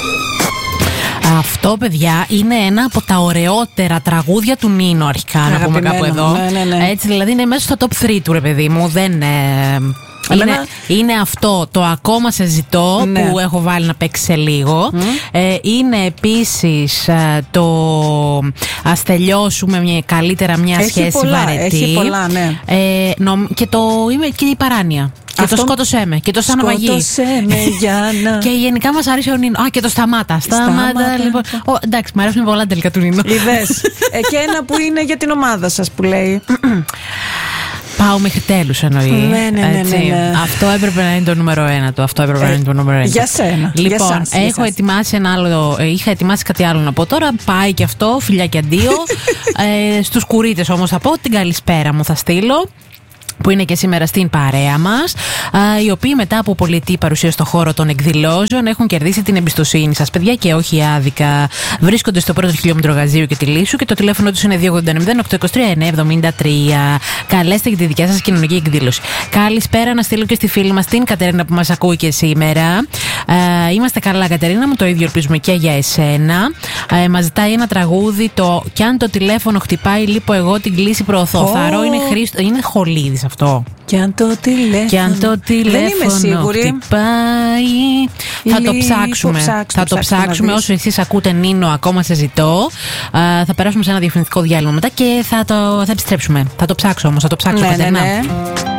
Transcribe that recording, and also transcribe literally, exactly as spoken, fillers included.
Αυτό, παιδιά, είναι ένα από τα ωραιότερα τραγούδια του Νίνο, αρχικά, να πούμε κάπου εδώ. Ναι, ναι, ναι. Έτσι, δηλαδή είναι μέσα στο top τρία του, ρε παιδί μου. Δεν. Ε, είναι, είναι αυτό το «Ακόμα σε ζητώ», ναι, που έχω βάλει να παίξει σε λίγο. Mm. Ε, είναι επίσης ε, το «Ας τελειώσουμε μια, καλύτερα μια έχει σχέση πολλά, βαρετή». Έχει πολλά, ναι. Ε, νομ, και, το, και η «Παράνοια». Και αυτό... το «Σκότωσέ με» και το «Σαν Ναυαγή». Σκότωσέ με για να... Και γενικά μας άρεσε ο Νίνο. Α, και το «Σταμάτα». Σταμάτα, Σταμάτα λοιπόν. Ο, εντάξει, μου αρέσουν πολλά τελικά του Νίνο. Είδες. ε, και ένα που είναι για την ομάδα σας που λέει... Πάω μέχρι τέλους, εννοεί. Ναι, ναι, ναι, ναι, ναι. Αυτό έπρεπε να είναι το νούμερο ένα του. Αυτό έπρεπε ε, να είναι το νούμερο ένα. Για σένα. Λοιπόν, για σας, έχω για ετοιμάσει ένα άλλο. Είχα ετοιμάσει κάτι άλλο να πω τώρα. Πάει και αυτό. Φιλιά και αντίο. ε, στους κουρίτες όμως θα πω την καλησπέρα μου θα στείλω, που είναι και σήμερα στην παρέα μας, οι οποίοι μετά από πολιτική παρουσία στο χώρο των εκδηλώσεων έχουν κερδίσει την εμπιστοσύνη σας, παιδιά, και όχι άδικα. Βρίσκονται στο πρώτο χιλιόμετρο Γαζίου και τη Λύσσου και το τηλέφωνο τους είναι δύο ογδόντα μηδέν οκτώ είκοσι τρία εννιακόσια εβδομήντα τρία. Καλέστε για τη δικιά σας κοινωνική εκδήλωση. Καλησπέρα να στείλω και στη φίλη μας την Κατερίνα που μας ακούει και σήμερα. Ε, είμαστε καλά, Κατερίνα μου, το ίδιο ελπίζουμε και για εσένα. Ε, μας ζητάει ένα τραγούδι, το «Κι αν το τηλέφωνο χτυπάει, λείπω εγώ, την κλίση προωθώ». Oh. Θαρώ, είναι, Χρήστο, είναι Χολίδης αυτό. Κι αν το τηλέφωνο, και αν το τηλέφωνο χτυπάει. Θα το ψάξουμε. Ψάξτε, θα το ψάξουμε όσο εσείς ακούτε Νίνο «Ακόμα σε ζητώ». Α, θα περάσουμε σε ένα διαφημιστικό διάλειμμα μετά και θα, το, θα επιστρέψουμε. Θα το ψάξω όμως, θα το ψάξω, ναι, Κατερίνα. Ναι, ναι.